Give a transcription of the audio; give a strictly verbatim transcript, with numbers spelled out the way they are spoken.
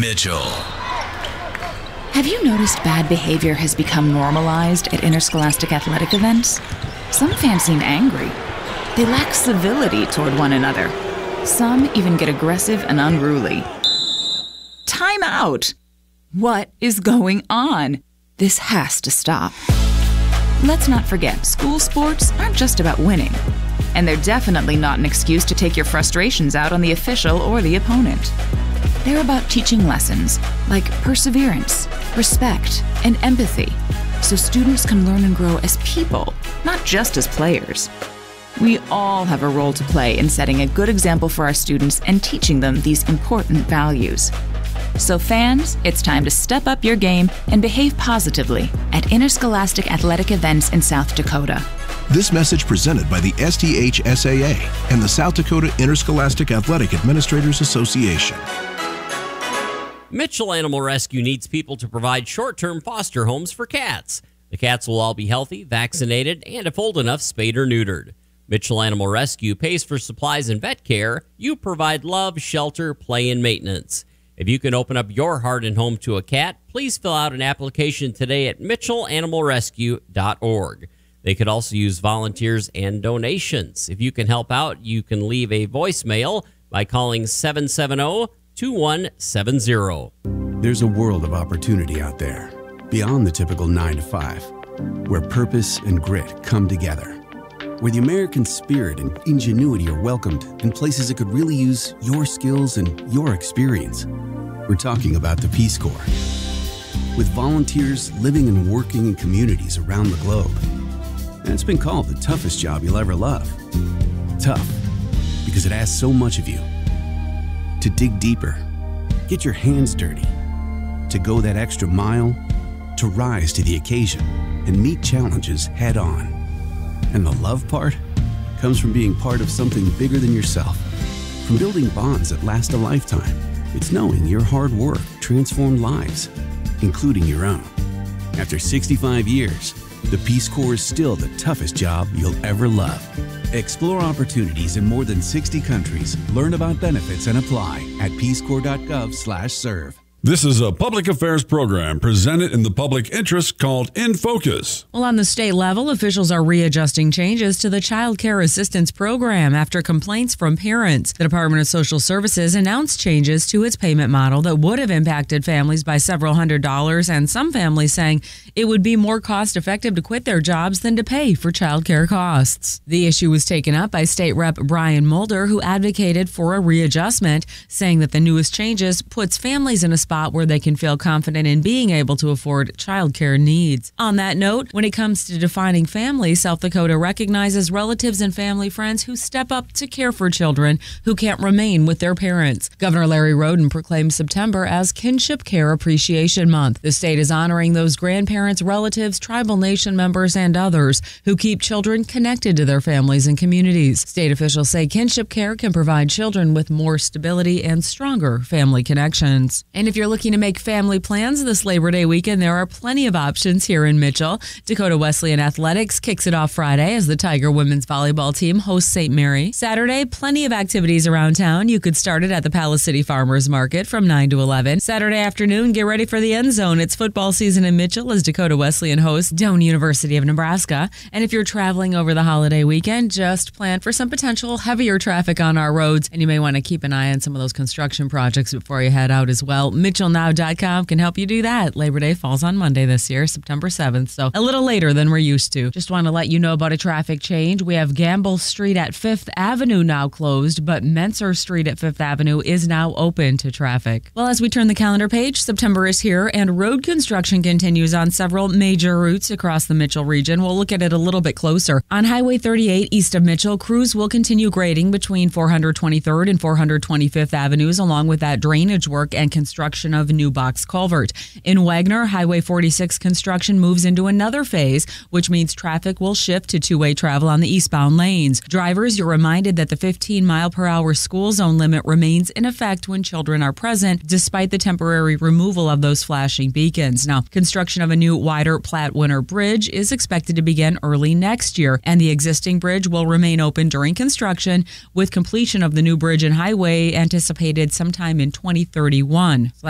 Mitchell. Have you noticed bad behavior has become normalized at interscholastic athletic events? Some fans seem angry. They lack civility toward one another. Some even get aggressive and unruly. Time out! What is going on? This has to stop. Let's not forget, school sports aren't just about winning. And they're definitely not an excuse to take your frustrations out on the official or the opponent. They're about teaching lessons like perseverance, respect, and empathy, so students can learn and grow as people, not just as players. We all have a role to play in setting a good example for our students and teaching them these important values. So fans, it's time to step up your game and behave positively at interscholastic athletic events in South Dakota. This message presented by the S T H S A A and the South Dakota Interscholastic Athletic Administrators Association. Mitchell Animal Rescue needs people to provide short-term foster homes for cats. The cats will all be healthy, vaccinated, and if old enough, spayed or neutered. Mitchell Animal Rescue pays for supplies and vet care. You provide love, shelter, play, and maintenance. If you can open up your heart and home to a cat, please fill out an application today at mitchell animal rescue dot org. They could also use volunteers and donations. If you can help out, you can leave a voicemail by calling seven seven zero, two one seven zero. There's a world of opportunity out there, beyond the typical nine to five, where purpose and grit come together, where the American spirit and ingenuity are welcomed in places that could really use your skills and your experience. We're talking about the Peace Corps. With volunteers living and working in communities around the globe. And it's been called the toughest job you'll ever love. Tough, because it asks so much of you. To dig deeper, get your hands dirty, to go that extra mile, to rise to the occasion and meet challenges head on. And the love part comes from being part of something bigger than yourself, from building bonds that last a lifetime. It's knowing your hard work transformed lives, including your own. After sixty-five years, the Peace Corps is still the toughest job you'll ever love. Explore opportunities in more than sixty countries. Learn about benefits and apply at peace corps dot gov slash serve. This is a public affairs program presented in the public interest called In Focus. Well, on the state level, officials are readjusting changes to the Child Care Assistance Program after complaints from parents. The Department of Social Services announced changes to its payment model that would have impacted families by several hundred dollars, and some families saying it would be more cost effective to quit their jobs than to pay for child care costs. The issue was taken up by State Rep Brian Mulder, who advocated for a readjustment, saying that the newest changes puts families in a spot where they can feel confident in being able to afford childcare needs. On that note, when it comes to defining family, South Dakota recognizes relatives and family friends who step up to care for children who can't remain with their parents. Governor Larry Roden proclaimed September as Kinship Care Appreciation Month. The state is honoring those grandparents, relatives, tribal nation members, and others who keep children connected to their families and communities. State officials say kinship care can provide children with more stability and stronger family connections. And if you're looking to make family plans this Labor Day weekend, there are plenty of options here in Mitchell. Dakota Wesleyan Athletics kicks it off Friday as the Tiger women's volleyball team hosts Saint Mary. Saturday, plenty of activities around town. You could start it at the Palace City Farmers Market from nine to eleven. Saturday afternoon, get ready for the end zone. It's football season in Mitchell as Dakota Wesleyan hosts Doane University of Nebraska. And if you're traveling over the holiday weekend, just plan for some potential heavier traffic on our roads. And you may want to keep an eye on some of those construction projects before you head out as well. Mitchell now dot com can help you do that. Labor Day falls on Monday this year, September seventh, so a little later than we're used to. Just want to let you know about a traffic change. We have Gamble Street at Fifth Avenue now closed, but Menser Street at Fifth Avenue is now open to traffic. Well, as we turn the calendar page, September is here, and road construction continues on several major routes across the Mitchell region. We'll look at it a little bit closer. On Highway thirty-eight east of Mitchell, crews will continue grading between four hundred twenty-third and four hundred twenty-fifth Avenues, along with that drainage work and construction of new box culvert. In Wagner, Highway forty-six construction moves into another phase, which means traffic will shift to two-way travel on the eastbound lanes. Drivers, you're reminded that the fifteen mile per hour school zone limit remains in effect when children are present, despite the temporary removal of those flashing beacons. Now, construction of a new, wider Platte Winter Bridge is expected to begin early next year, and the existing bridge will remain open during construction, with completion of the new bridge and highway anticipated sometime in twenty thirty-one. So